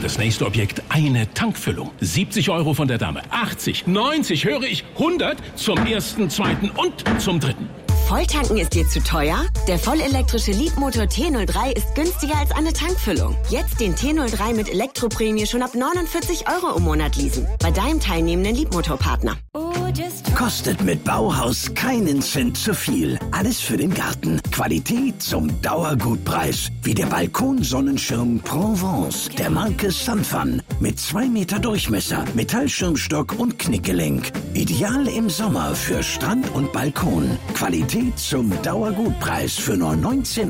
das nächste Objekt eine Tankfüllung. 70 € von der Dame, 80, 90, höre ich, 100 zum ersten, zweiten und zum dritten. Volltanken ist dir zu teuer? Der vollelektrische Leapmotor T03 ist günstiger als eine Tankfüllung. Jetzt den T03 mit Elektroprämie schon ab 49 € im Monat leasen. Bei deinem teilnehmenden Leapmotor-Partner. Kostet mit Bauhaus keinen Cent zu viel. Alles für den Garten. Qualität zum Dauergutpreis. Wie der Balkonsonnenschirm Provence der Marke Sunfun. Mit 2 Meter Durchmesser, Metallschirmstock und Knickgelenk. Ideal im Sommer für Strand und Balkon. Qualität zum Dauergutpreis für nur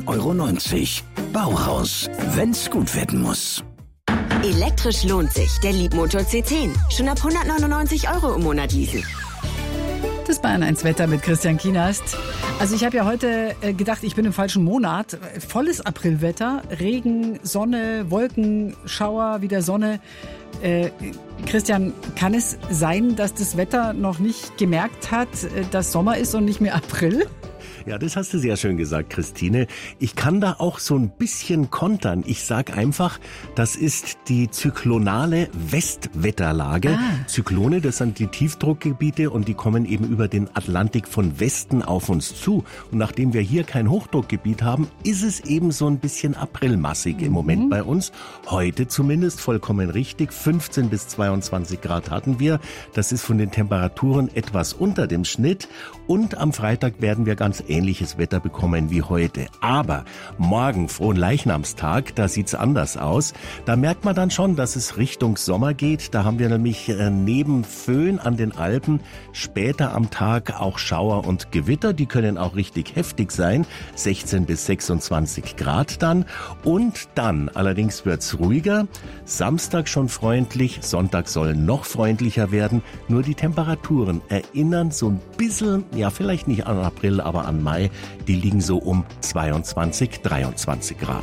19,90 €. Bauhaus, wenn's gut werden muss. Elektrisch lohnt sich. Der Leapmotor C10. Schon ab 199 € im Monat leasen. Das Bayern 1 Wetter mit Christian Kienast. Also ich habe ja heute gedacht, ich bin im falschen Monat. Volles Aprilwetter, Regen, Sonne, Wolken, Schauer, wieder Sonne. Christian, kann es sein, dass das Wetter noch nicht gemerkt hat, dass Sommer ist und nicht mehr April? Ja, das hast du sehr schön gesagt, Christine. Ich kann da auch so ein bisschen kontern. Ich sag einfach, das ist die zyklonale Westwetterlage. Zyklone, das sind die Tiefdruckgebiete und die kommen eben über den Atlantik von Westen auf uns zu. Und nachdem wir hier kein Hochdruckgebiet haben, ist es eben so ein bisschen aprilmassig im Moment bei uns. Heute zumindest vollkommen richtig. 15 bis 22 Grad hatten wir. Das ist von den Temperaturen etwas unter dem Schnitt. Und am Freitag werden wir ganz ähnliches Wetter bekommen wie heute. Aber morgen, Fronleichnamstag, da sieht's anders aus. Da merkt man dann schon, dass es Richtung Sommer geht. Da haben wir nämlich neben Föhn an den Alpen später am Tag auch Schauer und Gewitter. Die können auch richtig heftig sein. 16 bis 26 Grad dann. Und dann allerdings wird's ruhiger. Samstag schon freundlich. Sonntag soll noch freundlicher werden. Nur die Temperaturen erinnern so ein bisschen, ja vielleicht nicht an April, aber an Mai, die liegen so um 22, 23 Grad.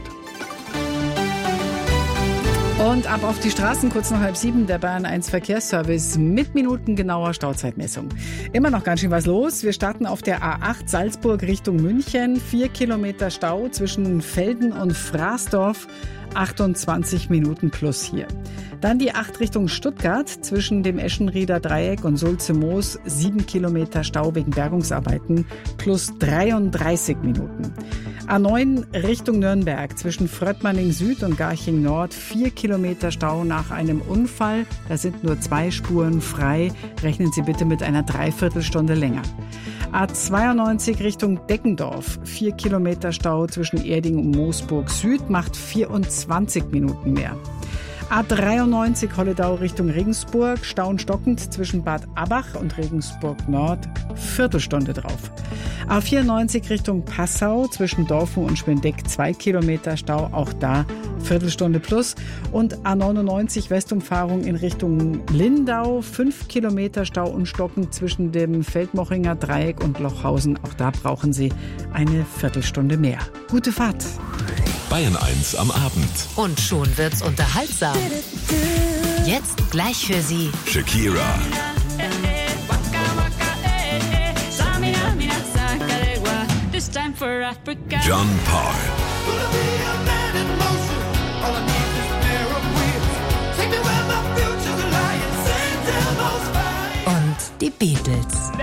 Und ab auf die Straßen, kurz nach 6:30, der Bayern 1 Verkehrsservice mit minutengenauer Stauzeitmessung. Immer noch ganz schön was los. Wir starten auf der A8 Salzburg Richtung München. 4 Kilometer Stau zwischen Velden und Fraßdorf. 28 Minuten plus hier. Dann die 8 Richtung Stuttgart zwischen dem Eschenrieder Dreieck und Sulze-Moos. 7 Kilometer Stau wegen Bergungsarbeiten plus 33 Minuten. A9 Richtung Nürnberg zwischen Fröttmanning Süd und Garching Nord. 4 Kilometer Stau nach einem Unfall. Da sind nur 2 Spuren frei. Rechnen Sie bitte mit einer Dreiviertelstunde länger. A92 Richtung Deckendorf. 4 Kilometer Stau zwischen Erding und Moosburg Süd macht 24 Minuten mehr. A93 Holledau Richtung Regensburg, stauenstockend zwischen Bad Abach und Regensburg Nord, Viertelstunde drauf. A94 Richtung Passau zwischen Dorfen und Schwendeck 2 Kilometer Stau, auch da Viertelstunde plus. Und A99 Westumfahrung in Richtung Lindau, 5 Kilometer Stau und stockend zwischen dem Feldmochinger Dreieck und Lochhausen, auch da brauchen Sie eine Viertelstunde mehr. Gute Fahrt! Bayern 1 am Abend. Und schon wird's unterhaltsam. Jetzt gleich für Sie Shakira, John Paul und die Beatles.